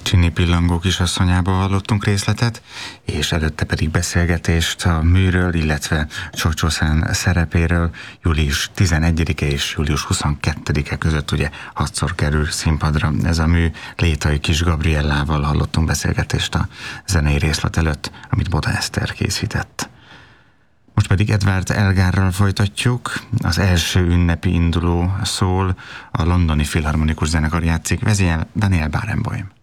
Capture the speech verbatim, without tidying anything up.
Csini Pillangó kisasszonyába hallottunk részletet, és előtte pedig beszélgetést a műről, illetve Csocsószán szerepéről. Július tizenegyedike és július huszonkettedike között ugye hatszor kerül színpadra ez a mű. Létai Kis Gabriellával hallottunk beszélgetést a zenei részlet előtt, amit Boda Eszter készített. Most pedig Edward Elgarral folytatjuk. Az első ünnepi induló szól, a Londoni Filharmonikus Zenekar játszik, vezényel Daniel Barenboim.